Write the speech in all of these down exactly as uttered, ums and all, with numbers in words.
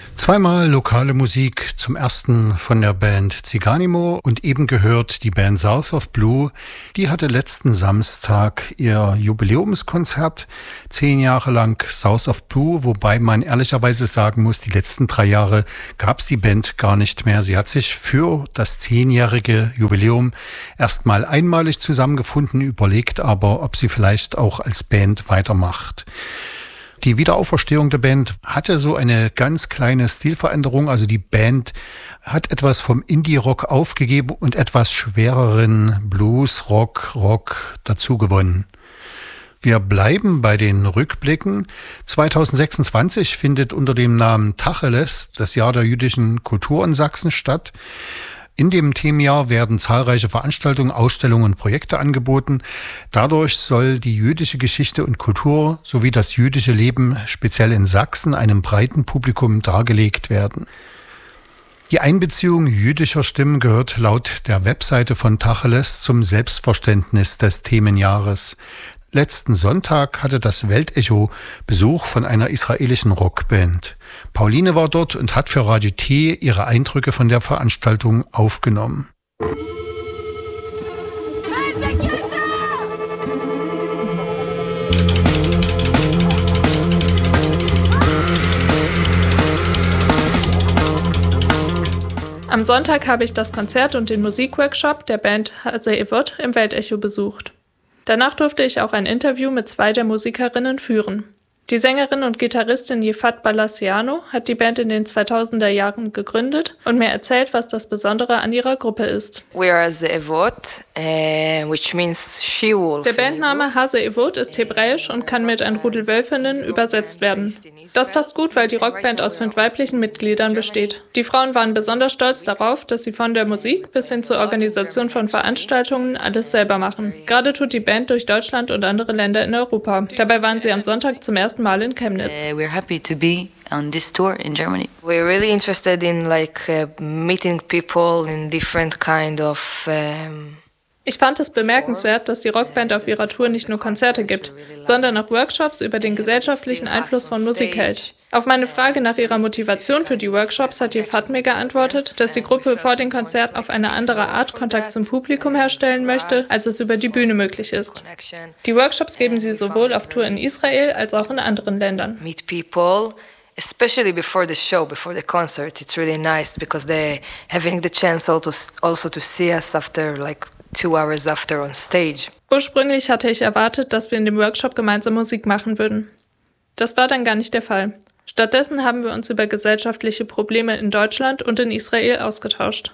Zweimal lokale Musik, zum ersten von der Band Ziganimo und eben gehört die Band South of Blue. Die hatte letzten Samstag ihr Jubiläumskonzert, zehn Jahre lang South of Blue, wobei man ehrlicherweise sagen muss, die letzten drei Jahre gab es die Band gar nicht mehr. Sie hat sich für das zehnjährige Jubiläum erstmal einmalig zusammengefunden, überlegt aber, ob sie vielleicht auch als Band weitermacht. Die Wiederauferstehung der Band hatte so eine ganz kleine Stilveränderung. Also die Band hat etwas vom Indie-Rock aufgegeben und etwas schwereren Blues, Rock, Rock dazu gewonnen. Wir bleiben bei den Rückblicken. zwanzig sechsundzwanzig findet unter dem Namen Tacheles das Jahr der jüdischen Kultur in Sachsen statt. In dem Themenjahr werden zahlreiche Veranstaltungen, Ausstellungen und Projekte angeboten. Dadurch soll die jüdische Geschichte und Kultur sowie das jüdische Leben speziell in Sachsen einem breiten Publikum dargelegt werden. Die Einbeziehung jüdischer Stimmen gehört laut der Webseite von Tacheles zum Selbstverständnis des Themenjahres. Letzten Sonntag hatte das Weltecho Besuch von einer israelischen Rockband. Pauline war dort und hat für Radio T ihre Eindrücke von der Veranstaltung aufgenommen. Am Sonntag habe ich das Konzert und den Musikworkshop der Band Haseh Evot im Weltecho besucht. Danach durfte ich auch ein Interview mit zwei der Musikerinnen führen. Die Sängerin und Gitarristin Yifat Balassiano hat die Band in den zweitausender Jahren gegründet und mir erzählt, was das Besondere an ihrer Gruppe ist. We are Haseh Evot, uh, which means she-wolf. Der Bandname Haseh Evot ist hebräisch und kann mit ein Rudel Wölfinnen übersetzt werden. Das passt gut, weil die Rockband aus fünf weiblichen Mitgliedern besteht. Die Frauen waren besonders stolz darauf, dass sie von der Musik bis hin zur Organisation von Veranstaltungen alles selber machen. Gerade tut die Band durch Deutschland und andere Länder in Europa. Dabei waren sie am Sonntag zum ersten Mal in Chemnitz. Uh, we're happy to be on this tour in Germany. We're really interested in like uh, meeting people in different kind of um Ich fand es bemerkenswert, dass die Rockband auf ihrer Tour nicht nur Konzerte gibt, sondern auch Workshops über den gesellschaftlichen Einfluss von Musik hält. Auf meine Frage nach ihrer Motivation für die Workshops hat Yifat mir geantwortet, dass die Gruppe vor dem Konzert auf eine andere Art Kontakt zum Publikum herstellen möchte, als es über die Bühne möglich ist. Die Workshops geben sie sowohl auf Tour in Israel als auch in anderen Ländern. Meet people, especially before the show, before the concert. It's really nice because they having the chance also also to see us after like two hours after on stage. Ursprünglich hatte ich erwartet, dass wir in dem Workshop gemeinsam Musik machen würden. Das war dann gar nicht der Fall. Stattdessen haben wir uns über gesellschaftliche Probleme in Deutschland und in Israel ausgetauscht.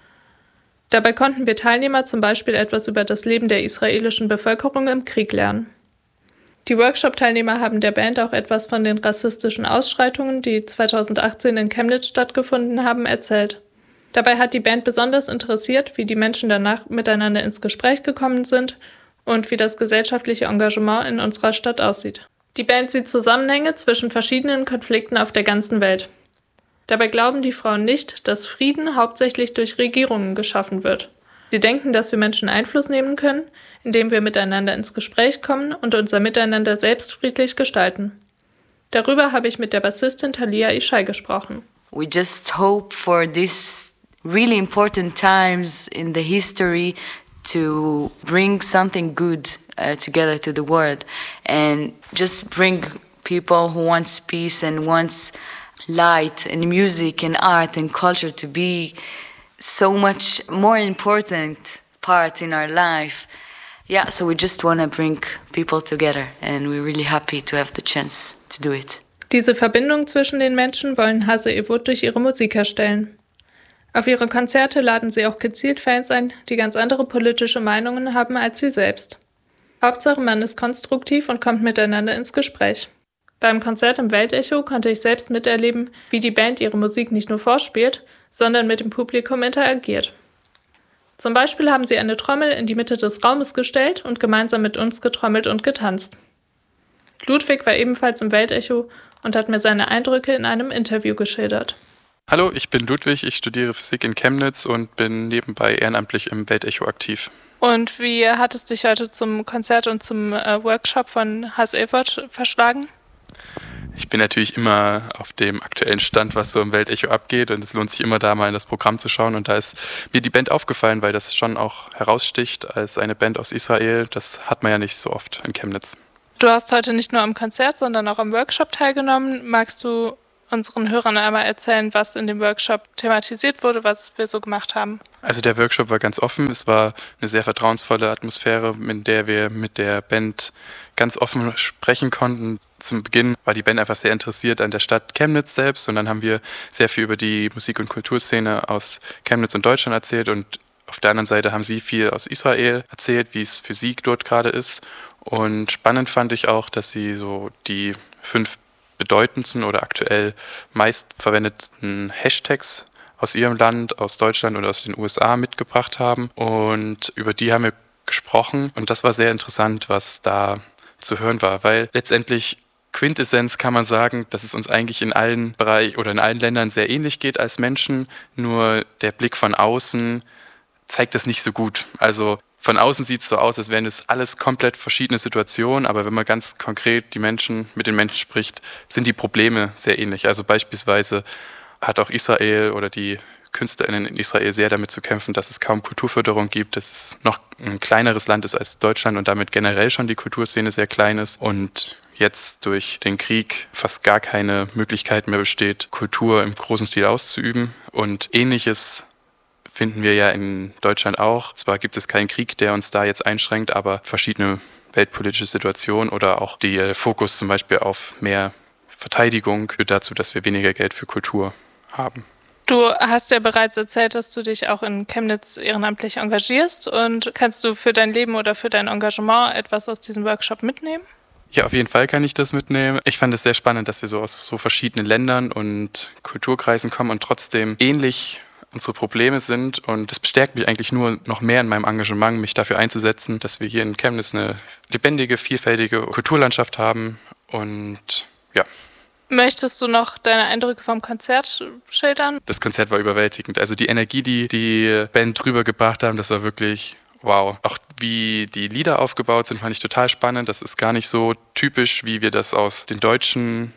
Dabei konnten wir Teilnehmer zum Beispiel etwas über das Leben der israelischen Bevölkerung im Krieg lernen. Die Workshop-Teilnehmer haben der Band auch etwas von den rassistischen Ausschreitungen, die zweitausendachtzehn in Chemnitz stattgefunden haben, erzählt. Dabei hat die Band besonders interessiert, wie die Menschen danach miteinander ins Gespräch gekommen sind und wie das gesellschaftliche Engagement in unserer Stadt aussieht. Die Band sieht Zusammenhänge zwischen verschiedenen Konflikten auf der ganzen Welt. Dabei glauben die Frauen nicht, dass Frieden hauptsächlich durch Regierungen geschaffen wird. Sie denken, dass wir Menschen Einfluss nehmen können, indem wir miteinander ins Gespräch kommen und unser Miteinander selbst friedlich gestalten. Darüber habe ich mit der Bassistin Talia Ishai gesprochen. We just hope for these really important times in the history to bring something good uh, together to the world and just bring people who wants peace and wants light and music and art and culture to be so much more important part in our life. Yeah, so we just want to bring people together and we're really happy to have the chance to do it. Diese Verbindung zwischen den Menschen wollen Haseh Evot durch ihre Musik herstellen. Auf ihre Konzerte laden sie auch gezielt Fans ein, die ganz andere politische Meinungen haben als sie selbst. Hauptsache, man ist konstruktiv und kommt miteinander ins Gespräch. Beim Konzert im Weltecho konnte ich selbst miterleben, wie die Band ihre Musik nicht nur vorspielt, sondern mit dem Publikum interagiert. Zum Beispiel haben sie eine Trommel in die Mitte des Raumes gestellt und gemeinsam mit uns getrommelt und getanzt. Ludwig war ebenfalls im Weltecho und hat mir seine Eindrücke in einem Interview geschildert. Hallo, ich bin Ludwig, ich studiere Physik in Chemnitz und bin nebenbei ehrenamtlich im Weltecho aktiv. Und wie hat es dich heute zum Konzert und zum äh, Workshop von Haseh Evot verschlagen? Ich bin natürlich immer auf dem aktuellen Stand, was so im Weltecho abgeht, und es lohnt sich immer da mal in das Programm zu schauen, und da ist mir die Band aufgefallen, weil das schon auch heraussticht als eine Band aus Israel. Das hat man ja nicht so oft in Chemnitz. Du hast heute nicht nur am Konzert, sondern auch am Workshop teilgenommen. Magst du unseren Hörern einmal erzählen, was in dem Workshop thematisiert wurde, was wir so gemacht haben? Also der Workshop war ganz offen. Es war eine sehr vertrauensvolle Atmosphäre, in der wir mit der Band ganz offen sprechen konnten. Zum Beginn war die Band einfach sehr interessiert an der Stadt Chemnitz selbst, und dann haben wir sehr viel über die Musik- und Kulturszene aus Chemnitz und Deutschland erzählt, und auf der anderen Seite haben sie viel aus Israel erzählt, wie es für sie dort gerade ist. Und spannend fand ich auch, dass sie so die fünf bedeutendsten oder aktuell meistverwendetsten Hashtags aus ihrem Land, aus Deutschland und aus den U S A mitgebracht haben. Und über die haben wir gesprochen, und das war sehr interessant, was da zu hören war, weil letztendlich Quintessenz kann man sagen, dass es uns eigentlich in allen Bereichen oder in allen Ländern sehr ähnlich geht als Menschen, nur der Blick von außen zeigt das nicht so gut. Also von außen sieht es so aus, als wären es alles komplett verschiedene Situationen, aber wenn man ganz konkret die Menschen mit den Menschen spricht, sind die Probleme sehr ähnlich. Also beispielsweise hat auch Israel oder die KünstlerInnen in Israel sehr damit zu kämpfen, dass es kaum Kulturförderung gibt, dass es noch ein kleineres Land ist als Deutschland und damit generell schon die Kulturszene sehr klein ist und jetzt durch den Krieg fast gar keine Möglichkeit mehr besteht, Kultur im großen Stil auszuüben. Und Ähnliches finden wir ja in Deutschland auch. Zwar gibt es keinen Krieg, der uns da jetzt einschränkt, aber verschiedene weltpolitische situationen oder auch der Fokus zum Beispiel auf mehr Verteidigung führt dazu, dass wir weniger Geld für Kultur haben. Du hast ja bereits erzählt, dass du dich auch in Chemnitz ehrenamtlich engagierst, und kannst du für dein Leben oder für dein Engagement etwas aus diesem Workshop mitnehmen? Ja, auf jeden Fall kann ich das mitnehmen. Ich fand es sehr spannend, dass wir so aus so verschiedenen Ländern und Kulturkreisen kommen und trotzdem ähnlich unsere Probleme sind, und das bestärkt mich eigentlich nur noch mehr in meinem Engagement, mich dafür einzusetzen, dass wir hier in Chemnitz eine lebendige, vielfältige Kulturlandschaft haben. Und ja. Möchtest du noch deine Eindrücke vom Konzert schildern? Das Konzert war überwältigend. Also die Energie, die die Band rübergebracht haben, das war wirklich wow. Auch wie die Lieder aufgebaut sind, fand ich total spannend. Das ist gar nicht so typisch, wie wir das aus den deutschen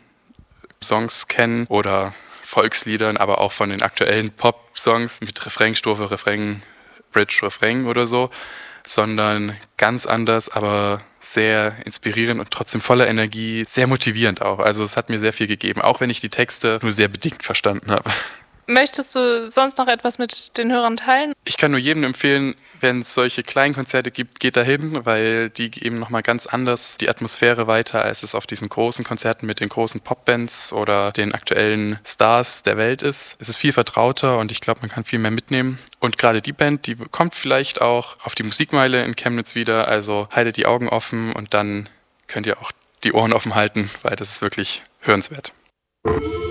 Songs kennen oder Volksliedern, aber auch von den aktuellen Pop-Songs mit Refrain, Strophe, Refrain, Bridge, Refrain oder so, sondern ganz anders, aber sehr inspirierend und trotzdem voller Energie, sehr motivierend auch. Also es hat mir sehr viel gegeben, auch wenn ich die Texte nur sehr bedingt verstanden habe. Möchtest du sonst noch etwas mit den Hörern teilen? Ich kann nur jedem empfehlen, wenn es solche kleinen Konzerte gibt, geht dahin, weil die geben nochmal ganz anders die Atmosphäre weiter, als es auf diesen großen Konzerten mit den großen Popbands oder den aktuellen Stars der Welt ist. Es ist viel vertrauter und ich glaube, man kann viel mehr mitnehmen. Und gerade die Band, die kommt vielleicht auch auf die Musikmeile in Chemnitz wieder, also haltet die Augen offen und dann könnt ihr auch die Ohren offen halten, weil das ist wirklich hörenswert.